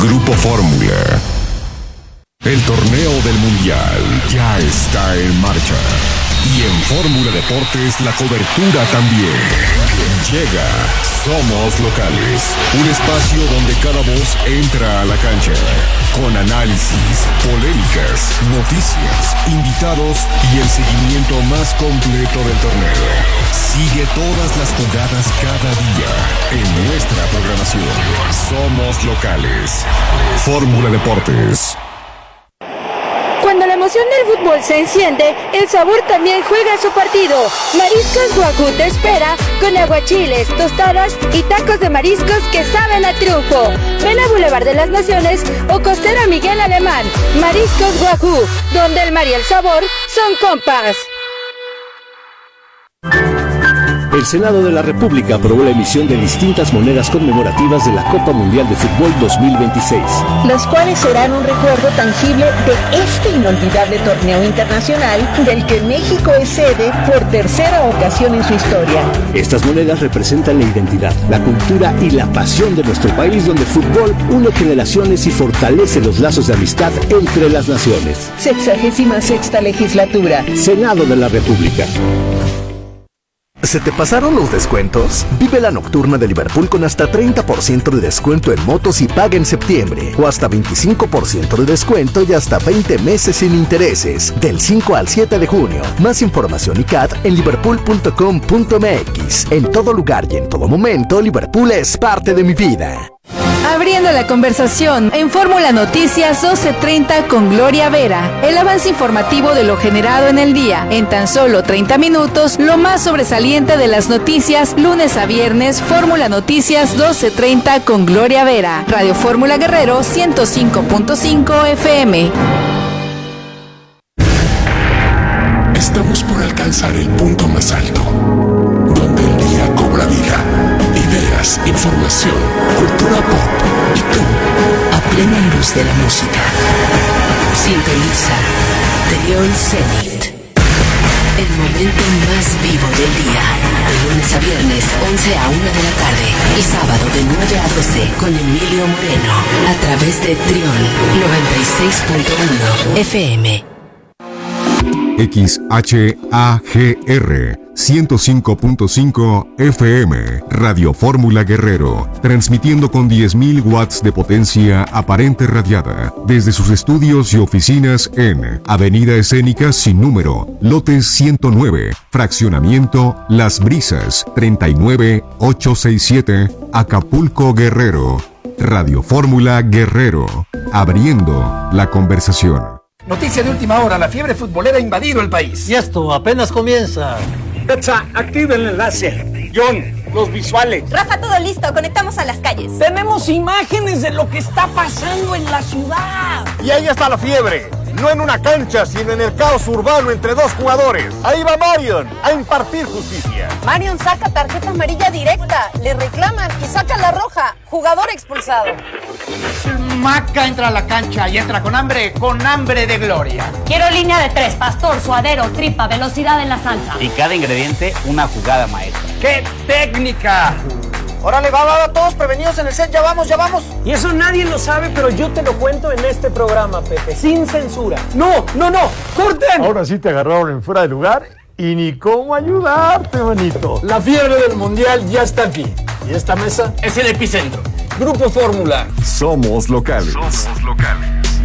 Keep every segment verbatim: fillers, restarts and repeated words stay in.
Grupo Fórmula. El torneo del Mundial ya está en marcha. Y en Fórmula Deportes la cobertura también. Llega Somos Locales, un espacio donde cada voz entra a la cancha. Con análisis, polémicas, noticias, invitados y el seguimiento más completo del torneo. Sigue todas las jugadas cada día en nuestra programación. Somos Locales. Fórmula Deportes. Cuando la emoción del fútbol se enciende, el sabor también juega su partido. Mariscos Wagyu te espera con aguachiles, tostadas y tacos de mariscos que saben a triunfo. Ven a Boulevard de las Naciones o Costera Miguel Alemán. Mariscos Wagyu, donde el mar y el sabor son compas. El Senado de la República aprobó la emisión de distintas monedas conmemorativas de la Copa Mundial de Fútbol dos mil veintiséis. Las cuales serán un recuerdo tangible de este inolvidable torneo internacional del que México es sede por tercera ocasión en su historia. Estas monedas representan la identidad, la cultura y la pasión de nuestro país, donde el fútbol une generaciones y fortalece los lazos de amistad entre las naciones. Sexagésima sexta legislatura. Senado de la República. ¿Se te pasaron los descuentos? Vive la nocturna de Liverpool con hasta treinta por ciento de descuento en motos y paga en septiembre. O hasta veinticinco por ciento de descuento y hasta veinte meses sin intereses. Del cinco al siete de junio. Más información y C A T en liverpool punto com punto m x. En todo lugar y en todo momento, Liverpool es parte de mi vida. Abriendo la conversación en Fórmula Noticias doce treinta con Gloria Vera. El avance informativo de lo generado en el día. En tan solo treinta minutos, lo más sobresaliente de las noticias, lunes a viernes, Fórmula Noticias doce treinta con Gloria Vera. Radio Fórmula Guerrero ciento cinco punto cinco F M. Estamos por alcanzar el punto más alto, donde el día cobra vida. Ideas, información, cultura pop y tú, a plena luz de la música. Sintoniza Trión Zenit. El momento más vivo del día. De lunes a viernes, once a una de la tarde. Y sábado de nueve a doce con Emilio Moreno. A través de Trión noventa y seis punto uno F M. X H A G R ciento cinco punto cinco F M, Radio Fórmula Guerrero, transmitiendo con diez mil watts de potencia aparente radiada desde sus estudios y oficinas en Avenida Escénica sin número, lote ciento nueve, fraccionamiento Las Brisas, treinta y nueve mil ochocientos sesenta y siete, Acapulco, Guerrero. Radio Fórmula Guerrero, abriendo la conversación. Noticia de última hora, la fiebre futbolera ha invadido el país. Y esto apenas comienza. Petsa, activa el enlace. John, los visuales. Rafa, todo listo, conectamos a las calles. Tenemos imágenes de lo que está pasando en la ciudad. Y ahí está la fiebre. No en una cancha, sino en el caos urbano entre dos jugadores. Ahí va Marion a impartir justicia. Marion saca tarjeta amarilla directa, le reclaman y saca la roja. Jugador expulsado. Maca entra a la cancha y entra con hambre, con hambre de gloria. Quiero línea de tres, pastor, suadero, tripa, velocidad en la salsa. Y cada ingrediente, una jugada maestra. ¡Qué técnica! Órale, va, va, va, todos prevenidos en el set, ya vamos, ya vamos. Y eso nadie lo sabe, pero yo te lo cuento en este programa, Pepe, sin censura. No, no, no, corten. Ahora sí te agarraron en fuera de lugar y ni cómo ayudarte, manito. La fiebre del mundial ya está aquí. Y esta mesa es el epicentro. Grupo Fórmula. Somos locales. Somos locales.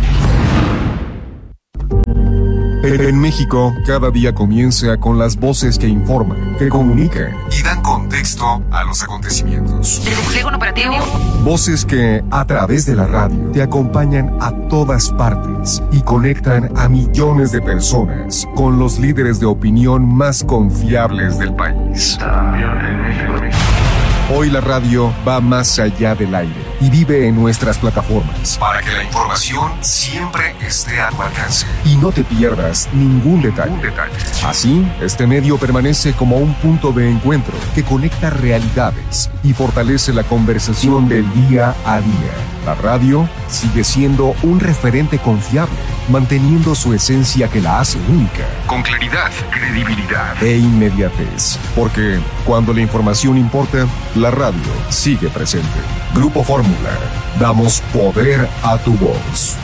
En México, cada día comienza con las voces que informan, que comunican y dan contexto a los acontecimientos. ¿Despliegue un operativo? Voces que, a través de la radio, te acompañan a todas partes y conectan a millones de personas con los líderes de opinión más confiables del país. También en México. Hoy la radio va más allá del aire y vive en nuestras plataformas para que la información siempre esté a tu alcance y no te pierdas ningún detalle. Un detalle. Así, este medio permanece como un punto de encuentro que conecta realidades y fortalece la conversación del día a día. La radio sigue siendo un referente confiable manteniendo su esencia que la hace única, con claridad, credibilidad e inmediatez. Porque cuando la información importa, la radio sigue presente. Grupo Fórmula, damos poder a tu voz.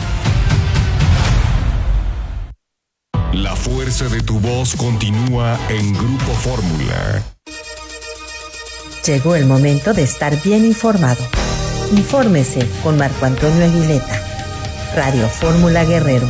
La fuerza de tu voz continúa en Grupo Fórmula. Llegó el momento de estar bien informado. Infórmese con Marco Antonio Aguileta. Radio Fórmula Guerrero.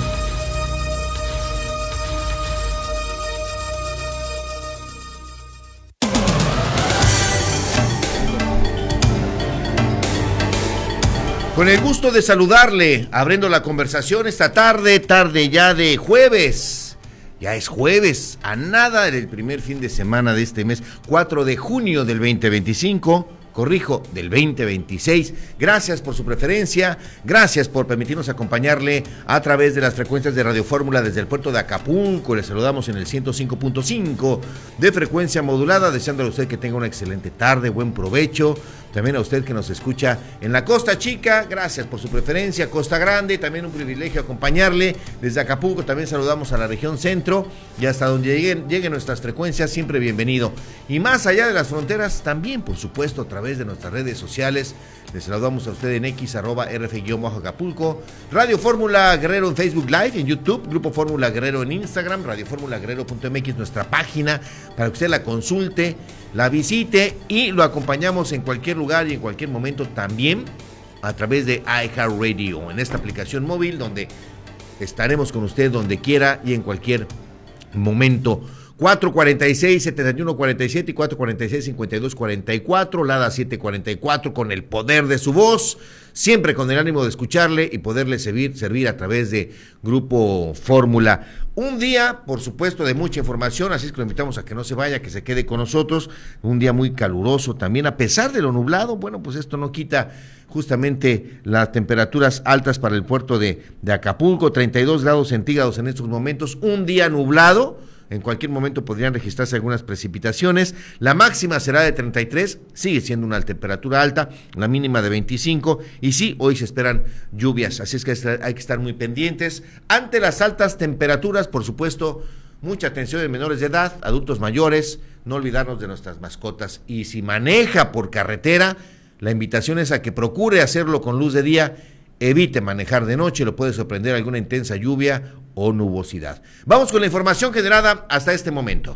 Con el gusto de saludarle, abriendo la conversación esta tarde, tarde ya de jueves. Ya es jueves, a nada del primer fin de semana de este mes, cuatro de junio del veinte veinticinco. Corrijo, del veinte veintiséis. Gracias por su preferencia, gracias por permitirnos acompañarle a través de las frecuencias de Radio Fórmula desde el puerto de Acapulco. Le saludamos en el ciento cinco punto cinco de frecuencia modulada, deseándole a usted que tenga una excelente tarde, buen provecho. También a usted que nos escucha en la Costa Chica, gracias por su preferencia. Costa Grande, también un privilegio acompañarle desde Acapulco. También saludamos a la región centro y hasta donde lleguen, lleguen nuestras frecuencias, siempre bienvenido. Y más allá de las fronteras, también por supuesto a través de nuestras redes sociales. Les saludamos a usted en X, arroba R F-Acapulco, Radio Fórmula Guerrero en Facebook Live, en YouTube, Grupo Fórmula Guerrero en Instagram, Radio Fórmula Guerrero punto M X, nuestra página, para que usted la consulte, la visite y lo acompañamos en cualquier lugar y en cualquier momento también a través de iHeartRadio, en esta aplicación móvil donde estaremos con usted donde quiera y en cualquier momento. cuatro cuarenta y seis, setenta y uno cuarenta y siete y cuatro cuarenta y seis, cincuenta y dos cuarenta y cuatro, Lada siete cuarenta y cuatro, con el poder de su voz, siempre con el ánimo de escucharle y poderle servir, servir a través de Grupo Fórmula. Un día, por supuesto, de mucha información, así es que lo invitamos a que no se vaya, que se quede con nosotros. Un día muy caluroso también, a pesar de lo nublado. Bueno, pues esto no quita justamente las temperaturas altas para el puerto de, de Acapulco, treinta y dos grados centígrados en estos momentos, un día nublado. En cualquier momento podrían registrarse algunas precipitaciones. La máxima será de treinta y tres, sigue siendo una temperatura alta, la mínima de veinticinco, y sí, hoy se esperan lluvias, así es que hay que estar muy pendientes. Ante las altas temperaturas, por supuesto, mucha atención de menores de edad, adultos mayores, no olvidarnos de nuestras mascotas. Y si maneja por carretera, la invitación es a que procure hacerlo con luz de día, evite manejar de noche, lo puede sorprender alguna intensa lluvia o nubosidad. Vamos con la información generada hasta este momento.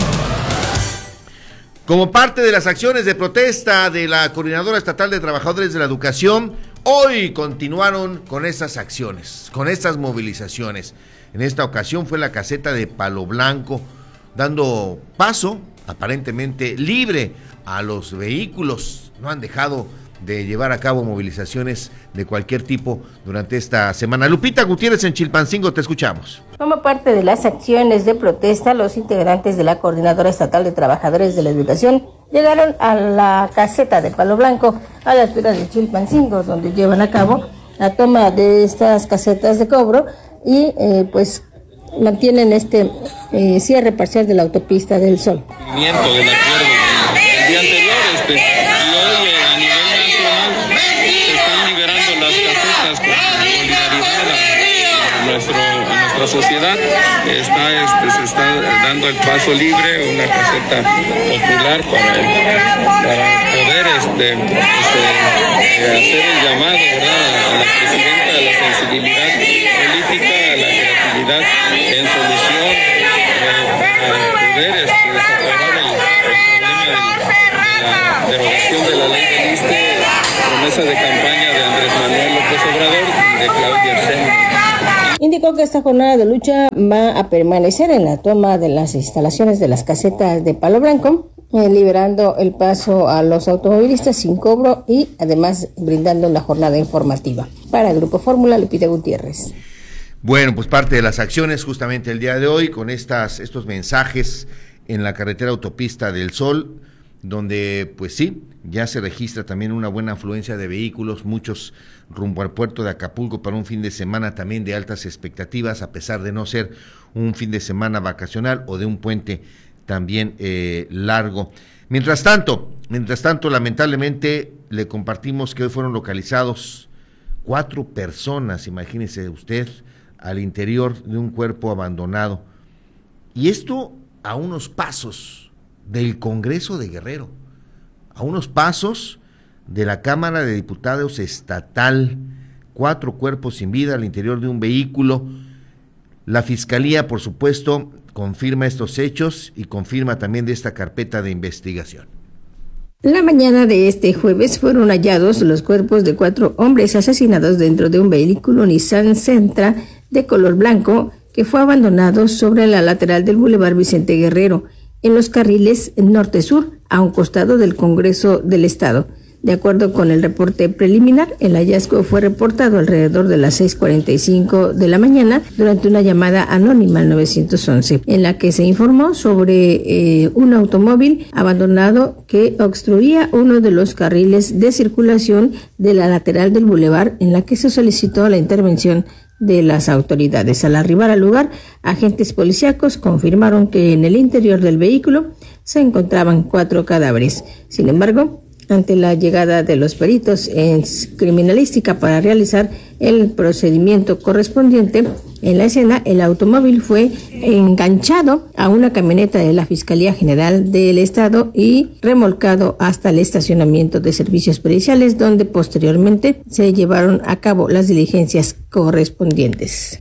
Como parte de las acciones de protesta de la Coordinadora Estatal de Trabajadores de la Educación, hoy continuaron con esas acciones, con estas movilizaciones. En esta ocasión fue la caseta de Palo Blanco, dando paso aparentemente libre a los vehículos. No han dejado de llevar a cabo movilizaciones de cualquier tipo durante esta semana. Lupita Gutiérrez en Chilpancingo, te escuchamos. Como parte de las acciones de protesta, los integrantes de la Coordinadora Estatal de Trabajadores de la Educación llegaron a la caseta de Palo Blanco, a la altura de Chilpancingo, donde llevan a cabo la toma de estas casetas de cobro y eh, pues mantienen este eh, cierre parcial de la autopista del Sol. Del acuerdo del día anterior, este, y hoy eh, a nivel nacional se están liberando las casetas con solidaridad a, nuestro, a nuestra sociedad. Está, este, se está dando el paso libre, una caseta popular para, para poder este, este, hacer el llamado, ¿verdad?, a la presidenta de la sensibilidad política, a la creatividad en solución, eh, para poder este, desahogar el, el problema de la derogación de la ley del ISSSTE, promesa de campaña de Andrés Manuel López Obrador y de Claudia Sheinbaum. Indicó que esta jornada de lucha va a permanecer en la toma de las instalaciones de las casetas de Palo Blanco, eh, liberando el paso a los automovilistas sin cobro y además brindando la jornada informativa. Para el Grupo Fórmula, Lupita Gutiérrez. Bueno, pues parte de las acciones justamente el día de hoy con estas estos mensajes en la carretera autopista del Sol, donde pues sí, ya se registra también una buena afluencia de vehículos, muchos rumbo al puerto de Acapulco para un fin de semana también de altas expectativas, a pesar de no ser un fin de semana vacacional o de un puente también eh, largo. Mientras tanto, mientras tanto, lamentablemente le compartimos que hoy fueron localizados cuatro personas, imagínese usted, al interior de un cuerpo abandonado. Y esto a unos pasos del Congreso de Guerrero, a unos pasos de la Cámara de Diputados estatal, cuatro cuerpos sin vida al interior de un vehículo. La Fiscalía, por supuesto, confirma estos hechos y confirma también de esta carpeta de investigación. La mañana de este jueves fueron hallados los cuerpos de cuatro hombres asesinados dentro de un vehículo Nissan Sentra de color blanco que fue abandonado sobre la lateral del Boulevard Vicente Guerrero, en los carriles norte-sur, a un costado del Congreso del Estado. De acuerdo con el reporte preliminar, el hallazgo fue reportado alrededor de las seis cuarenta y cinco de la mañana durante una llamada anónima al nueve once, en la que se informó sobre eh, un automóvil abandonado que obstruía uno de los carriles de circulación de la lateral del bulevar, en la que se solicitó la intervención de las autoridades. Al arribar al lugar, agentes policíacos confirmaron que en el interior del vehículo se encontraban cuatro cadáveres. Sin embargo, ante la llegada de los peritos en criminalística para realizar el procedimiento correspondiente, en la escena el automóvil fue enganchado a una camioneta de la Fiscalía General del Estado y remolcado hasta el estacionamiento de servicios periciales, donde posteriormente se llevaron a cabo las diligencias correspondientes.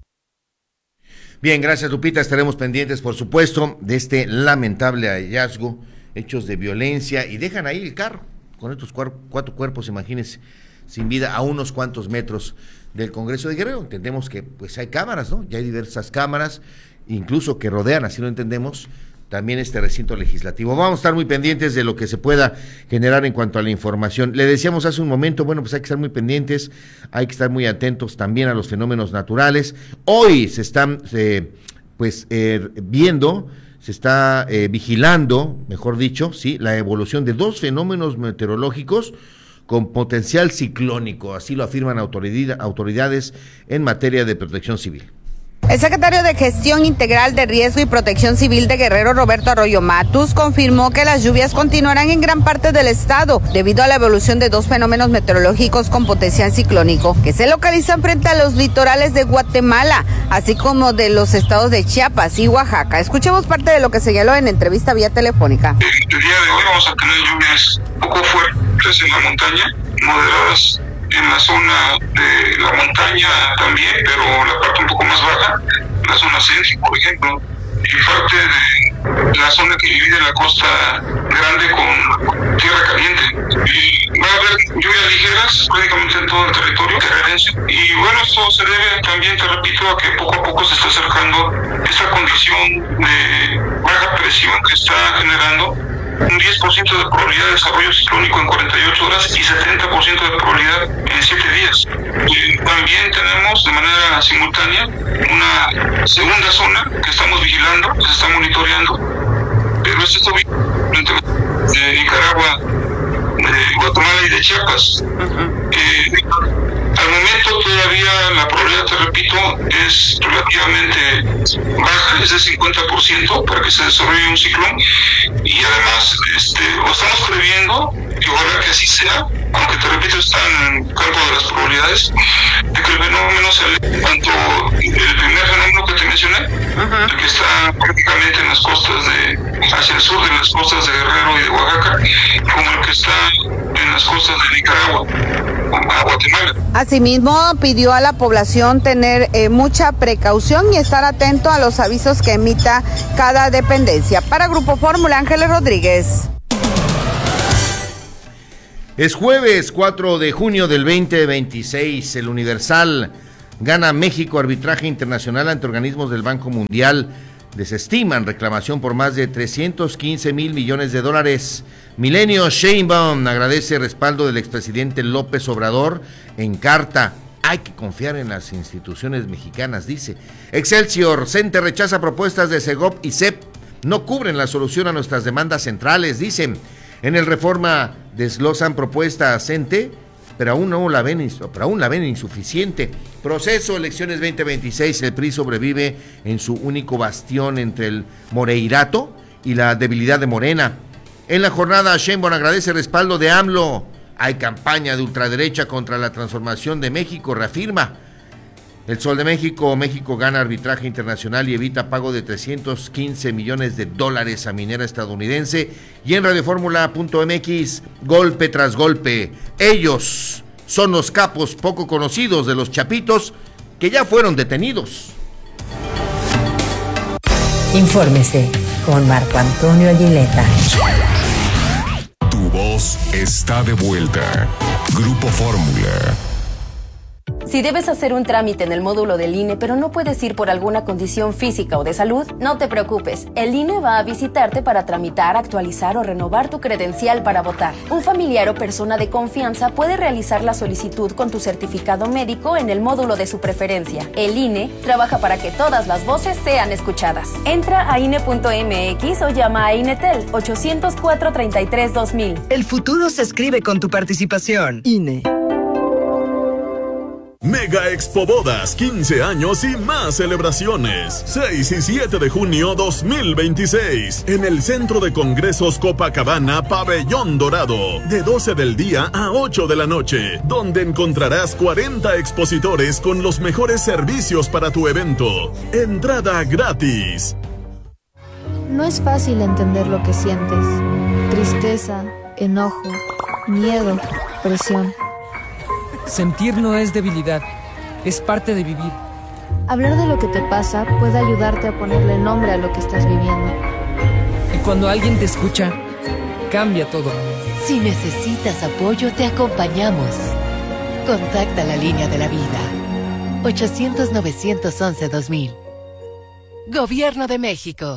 Bien, gracias Lupita, estaremos pendientes por supuesto de este lamentable hallazgo, hechos de violencia, y dejan ahí el carro con estos cuatro cuerpos, imagínense, sin vida a unos cuantos metros del Congreso de Guerrero. Entendemos que pues hay cámaras, ¿no? Ya hay diversas cámaras, incluso que rodean, así lo entendemos, también este recinto legislativo. Vamos a estar muy pendientes de lo que se pueda generar en cuanto a la información. Le decíamos hace un momento, bueno, pues hay que estar muy pendientes, hay que estar muy atentos también a los fenómenos naturales. Hoy se están, eh, pues, eh, viendo... se está eh, vigilando, mejor dicho, sí, la evolución de dos fenómenos meteorológicos con potencial ciclónico, así lo afirman autoridad, autoridades en materia de protección civil. El secretario de Gestión Integral de Riesgo y Protección Civil de Guerrero, Roberto Arroyo Matus, confirmó que las lluvias continuarán en gran parte del estado debido a la evolución de dos fenómenos meteorológicos con potencial ciclónico que se localizan frente a los litorales de Guatemala, así como de los estados de Chiapas y Oaxaca. Escuchemos parte de lo que señaló en entrevista vía telefónica. El día de hoy vamos a tener lluvias poco fuertes en la montaña, moderadas en la zona de la montaña también, pero la parte un poco más baja, la zona centro, por ejemplo, y parte de la zona que divide la costa grande con tierra caliente. Y va a haber lluvias ligeras prácticamente en todo el territorio guerrerense. Y bueno, esto se debe también, te repito, a que poco a poco se está acercando esta condición de baja presión que está generando un diez por ciento de probabilidad de desarrollo ciclónico en cuarenta y ocho horas y setenta por ciento de probabilidad en siete días. Y también tenemos de manera simultánea una segunda zona que estamos vigilando, que se está monitoreando, pero este está de Nicaragua, de Guatemala y de Chiapas. Uh-huh. eh, Al momento todavía la probabilidad, te repito, es relativamente baja, es de cincuenta por ciento para que se desarrolle un ciclón, y además este, lo estamos previendo, y ojalá que así sea, aunque te repito está en el campo de las probabilidades, de que el fenómeno se aleje, tanto el primer fenómeno que te mencioné, uh-huh. el que está prácticamente en las costas de, hacia el sur de las costas de Guerrero y de Oaxaca, como el que está en las costas de Nicaragua, a Guatemala. Asimismo, pidió a la población tener eh, mucha precaución y estar atento a los avisos que emita cada dependencia. Para Grupo Fórmula, Ángeles Rodríguez. Es jueves cuatro de junio del veinte veintiséis. El Universal: gana México arbitraje internacional ante organismos del Banco Mundial. Desestiman reclamación por más de trescientos quince mil millones de dólares. Milenio: Sheinbaum agradece respaldo del expresidente López Obrador en carta. Hay que confiar en las instituciones mexicanas, dice. Excelsior: CENTE rechaza propuestas de Segov y C E P. No cubren la solución a nuestras demandas centrales, dicen. En el Reforma desglosan propuesta a CENTE, pero aún no la ven, pero aún la ven insuficiente. Proceso elecciones veinte veintiséis, el P R I sobrevive en su único bastión entre el moreirato y la debilidad de Morena. En la jornada, Sheinbaum agradece respaldo de AMLO. Hay campaña de ultraderecha contra la transformación de México, reafirma. El Sol de México, México gana arbitraje internacional y evita pago de trescientos quince millones de dólares a minera estadounidense. Y en radioformula punto m x, golpe tras golpe, ellos son los capos poco conocidos de los Chapitos que ya fueron detenidos. Infórmese con Marco Antonio Aguileta. Tu voz está de vuelta. Grupo Fórmula. Si debes hacer un trámite en el módulo del I N E, pero no puedes ir por alguna condición física o de salud, no te preocupes. El I N E va a visitarte para tramitar, actualizar o renovar tu credencial para votar. Un familiar o persona de confianza puede realizar la solicitud con tu certificado médico en el módulo de su preferencia. El I N E trabaja para que todas las voces sean escuchadas. Entra a I N E punto m x o llama a INETEL ochocientos cuatro, treinta y tres, dos mil. El futuro se escribe con tu participación. I N E. Mega Expo Bodas, quince años y más celebraciones. seis y siete de junio dos mil veintiséis. En el Centro de Congresos Copacabana, Pabellón Dorado. De doce del día a ocho de la noche. Donde encontrarás cuarenta expositores con los mejores servicios para tu evento. Entrada gratis. No es fácil entender lo que sientes. Tristeza, enojo, miedo, presión. Sentir no es debilidad, es parte de vivir. Hablar de lo que te pasa puede ayudarte a ponerle nombre a lo que estás viviendo. Y cuando alguien te escucha, cambia todo. Si necesitas apoyo, te acompañamos. Contacta la línea de la vida. ochocientos, novecientos once, dos mil. Gobierno de México.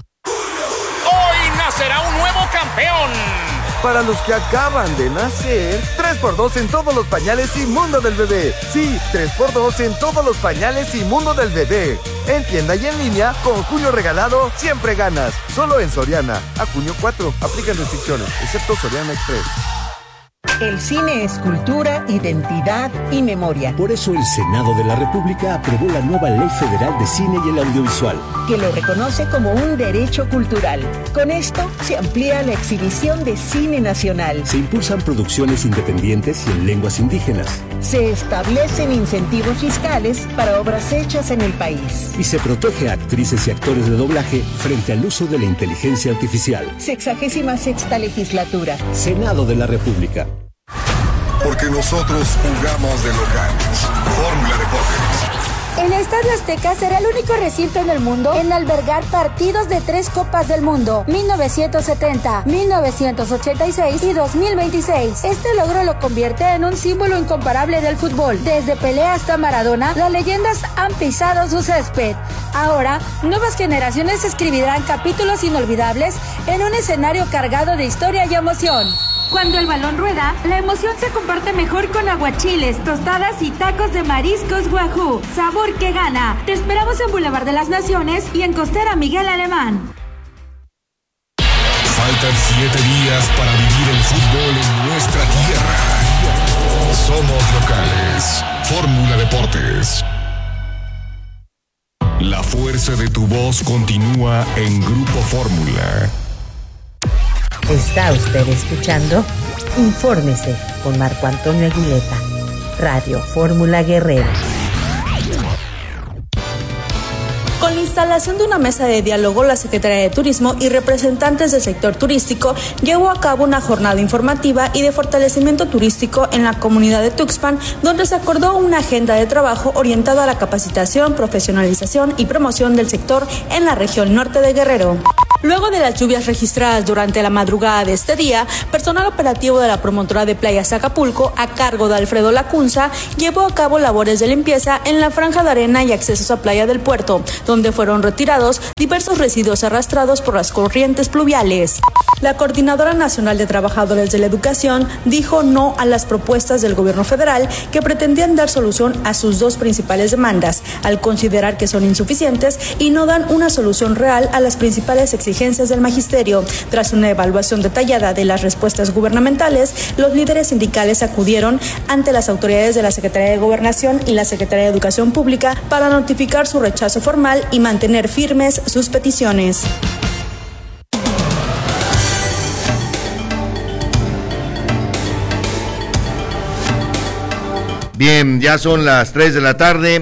Hoy nacerá un nuevo campeón. Para los que acaban de nacer, tres por dos en todos los pañales y mundo del bebé. Sí, tres por dos en todos los pañales y mundo del bebé. En tienda y en línea, con Julio Regalado, siempre ganas. Solo en Soriana. A junio cuatro. Aplican restricciones, excepto Soriana Express. El cine es cultura, identidad y memoria. Por eso el Senado de la República aprobó la nueva Ley Federal de Cine y el Audiovisual, que lo reconoce como un derecho cultural. Con esto se amplía la exhibición de cine nacional. Se impulsan producciones independientes y en lenguas indígenas. Se establecen incentivos fiscales para obras hechas en el país. Y se protege a actrices y actores de doblaje frente al uso de la inteligencia artificial. Sexagésima sexta legislatura. Senado de la República. Porque nosotros jugamos de locales. Fórmula Deportes. El Estadio Azteca será el único recinto en el mundo en albergar partidos de tres Copas del Mundo, mil novecientos setenta, mil novecientos ochenta y seis y dos mil veintiséis. Este logro lo convierte en un símbolo incomparable del fútbol. Desde Pelé hasta Maradona, las leyendas han pisado su césped. Ahora, nuevas generaciones escribirán capítulos inolvidables en un escenario cargado de historia y emoción. Cuando el balón rueda, la emoción se comparte mejor con aguachiles, tostadas y tacos de mariscos Wahoo. Sabor que gana. Te esperamos en Boulevard de las Naciones y en Costera Miguel Alemán. Faltan siete días para vivir el fútbol en nuestra tierra. Somos locales. Fórmula Deportes. La fuerza de tu voz continúa en Grupo Fórmula. Está usted escuchando Infórmese con Marco Antonio Aguileta, Radio Fórmula Guerrero. Con la instalación de una mesa de diálogo, la Secretaría de Turismo y representantes del sector turístico llevó a cabo una jornada informativa y de fortalecimiento turístico en la comunidad de Tuxpan, donde se acordó una agenda de trabajo orientada a la capacitación, profesionalización y promoción del sector en la región norte de Guerrero. Luego de las lluvias registradas durante la madrugada de este día, personal operativo de la promotora de Playas Acapulco, a cargo de Alfredo Lacunza, llevó a cabo labores de limpieza en la franja de arena y accesos a Playa del Puerto, donde fueron retirados diversos residuos arrastrados por las corrientes pluviales. La Coordinadora Nacional de Trabajadores de la Educación dijo no a las propuestas del gobierno federal que pretendían dar solución a sus dos principales demandas, al considerar que son insuficientes y no dan una solución real a las principales exigencias del magisterio. Tras una evaluación detallada de las respuestas gubernamentales, los líderes sindicales acudieron ante las autoridades de la Secretaría de Gobernación y la Secretaría de Educación Pública para notificar su rechazo formal y mantener firmes sus peticiones. Bien, ya son las tres de la tarde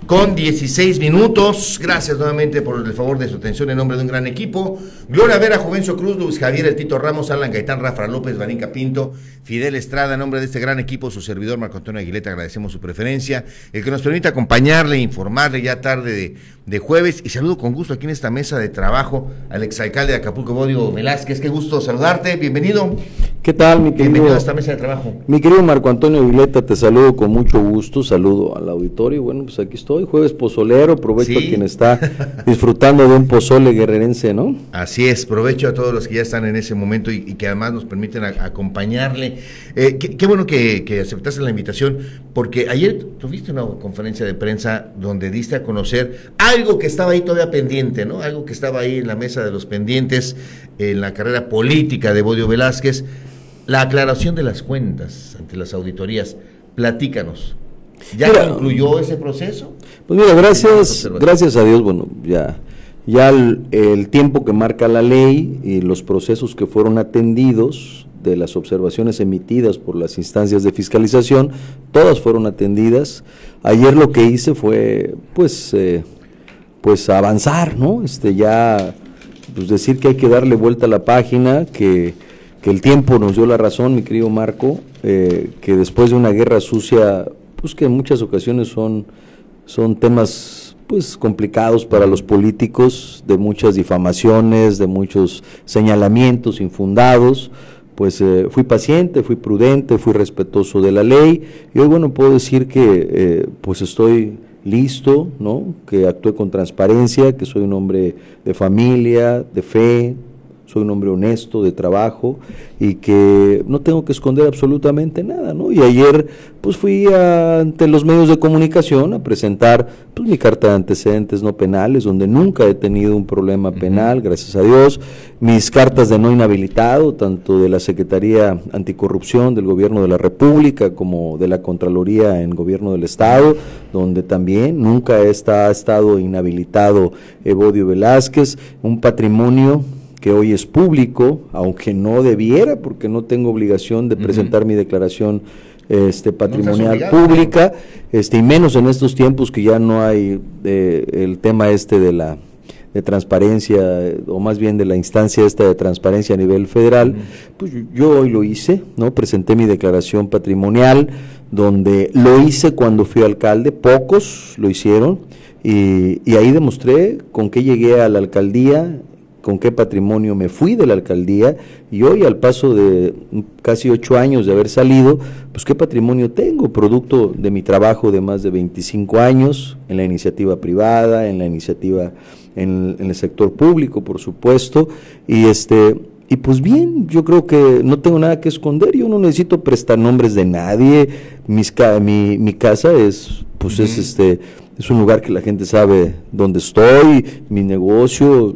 con dieciséis minutos. Gracias nuevamente por el favor de su atención en nombre de un gran equipo. Gloria Vera, Juvencio Cruz, Luis Javier, el Tito Ramos, Alan Gaitán, Rafa López, Varinca Pinto, Fidel Estrada, en nombre de este gran equipo, su servidor Marco Antonio Aguileta, agradecemos su preferencia, el que nos permite acompañarle, informarle ya tarde de, de jueves, y saludo con gusto aquí en esta mesa de trabajo al exalcalde de Acapulco, Bodio Velázquez. Qué gusto saludarte, bienvenido. ¿Qué tal, mi querido? Bienvenido a esta mesa de trabajo. Mi querido Marco Antonio Aguileta, te saludo con mucho gusto, saludo al auditorio, bueno, pues aquí estoy, jueves pozolero, provecho ¿Sí? a quien está disfrutando de un pozole guerrerense, ¿no? Así es, provecho a todos los que ya están en ese momento y, y que además nos permiten a, acompañarle. Eh, qué, qué bueno que, que aceptaste la invitación, porque ayer tuviste una conferencia de prensa donde diste a conocer algo que estaba ahí todavía pendiente, ¿no? Algo que estaba ahí en la mesa de los pendientes, en la carrera política de Bodio Velázquez, la aclaración de las cuentas ante las auditorías. Platícanos. ¿Ya mira, concluyó ese proceso? Pues mira, gracias, gracias a Dios, bueno, ya, ya el, el tiempo que marca la ley y los procesos que fueron atendidos de las observaciones emitidas por las instancias de fiscalización, todas fueron atendidas. Ayer lo que hice fue, pues, eh, pues avanzar, ¿no? Este, ya, pues decir que hay que darle vuelta a la página, que que el tiempo nos dio la razón, mi querido Marco, eh, que después de una guerra sucia, pues que en muchas ocasiones son, son temas pues complicados para los políticos, de muchas difamaciones, de muchos señalamientos infundados, pues eh, fui paciente, fui prudente, fui respetuoso de la ley, y hoy bueno puedo decir que eh, pues estoy listo, ¿no? Que actué con transparencia, que soy un hombre de familia, de fe, soy un hombre honesto, de trabajo, y que no tengo que esconder absolutamente nada, ¿no? Y ayer, pues fui a, ante los medios de comunicación a presentar, pues mi carta de antecedentes no penales, donde nunca he tenido un problema penal, gracias a Dios, mis cartas de no inhabilitado, tanto de la Secretaría Anticorrupción del Gobierno de la República, como de la Contraloría en Gobierno del Estado, donde también nunca está, ha estado inhabilitado Bodio Velázquez, un patrimonio que hoy es público, aunque no debiera, porque no tengo obligación de presentar uh-huh. mi declaración este patrimonial no pública, este y menos en estos tiempos que ya no hay eh, el tema este de la de transparencia, o más bien de la instancia esta de transparencia a nivel federal, uh-huh. pues yo hoy lo hice, ¿no? Presenté mi declaración patrimonial, donde lo hice cuando fui alcalde, pocos lo hicieron, y, y ahí demostré con qué llegué a la alcaldía, con qué patrimonio me fui de la alcaldía, y hoy al paso de casi ocho años de haber salido, pues qué patrimonio tengo, producto de mi trabajo de más de veinticinco años, en la iniciativa privada, en la iniciativa, en, en el sector público, por supuesto, y este... Y pues bien, yo creo que no tengo nada que esconder, yo no necesito prestar nombres de nadie, mis ca mi, mi casa es, pues uh-huh. es este, es un lugar que la gente sabe dónde estoy, mi negocio,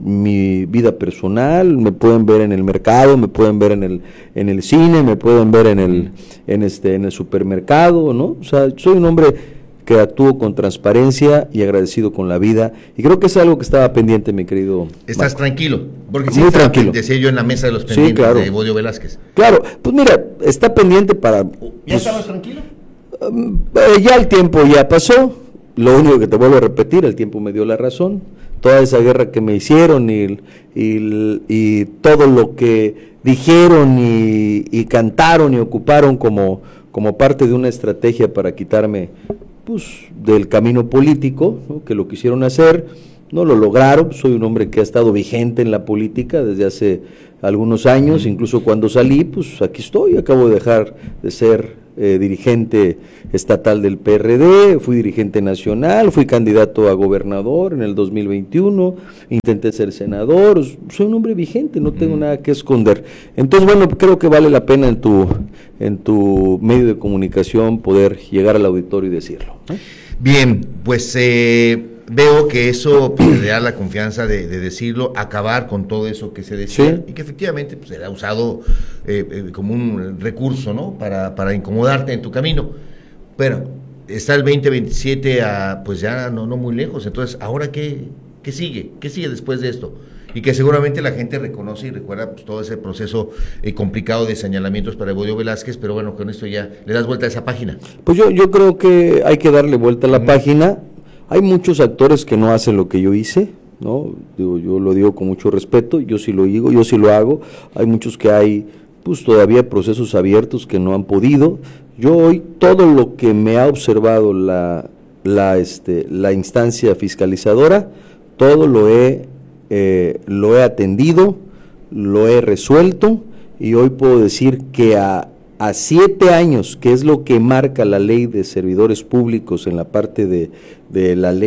mi vida personal, me pueden ver en el mercado, me pueden ver en el, en el cine, me pueden ver en el, en este, en el supermercado, ¿no? O sea, soy un hombre que actúo con transparencia y agradecido con la vida, y creo que es algo que estaba pendiente, mi querido ¿Estás Marco. Tranquilo? Porque muy sí tranquilo. Decía yo en la mesa de los pendientes, sí, claro. de Bodio Velázquez. Claro, pues mira, está pendiente para... ¿Ya pues, estabas tranquilo? Um, eh, ya el tiempo ya pasó, lo único que te vuelvo a repetir, el tiempo me dio la razón, toda esa guerra que me hicieron y, y, y todo lo que dijeron y, y cantaron y ocuparon como, como parte de una estrategia para quitarme pues del camino político, ¿no? Que lo quisieron hacer, no lo lograron. Soy un hombre que ha estado vigente en la política desde hace algunos años, incluso cuando salí, pues aquí estoy, acabo de dejar de ser eh, dirigente estatal del P R D, fui dirigente nacional, fui candidato a gobernador en el dos mil veintiuno, intenté ser senador, soy un hombre vigente, no tengo nada que esconder. Entonces, bueno, creo que vale la pena en tu, en tu medio de comunicación poder llegar al auditorio y decirlo, ¿eh? Bien, pues eh, veo que eso pues, le da la confianza de, de decirlo, acabar con todo eso que se decía, sí. y que efectivamente pues, será usado eh, eh, como un recurso, ¿no? Para, para incomodarte en tu camino. Pero está el veinte veintisiete a, pues ya no, no muy lejos, entonces, ¿ahora qué, qué sigue? ¿Qué sigue después de esto? Y que seguramente la gente reconoce y recuerda pues, todo ese proceso eh, complicado de señalamientos para Bodio Velázquez, pero bueno, con esto ya le das vuelta a esa página. Pues yo, yo creo que hay que darle vuelta a la uh-huh. página, Hay muchos actores que no hacen lo que yo hice, ¿no? Digo, yo lo digo con mucho respeto, yo sí lo digo, yo sí lo hago. Hay muchos que hay, pues todavía procesos abiertos que no han podido. Yo hoy todo lo que me ha observado la, la, este, la instancia fiscalizadora, todo lo he, eh, lo he atendido, lo he resuelto, y hoy puedo decir que a, a siete años, que es lo que marca la ley de servidores públicos en la parte de, de la ley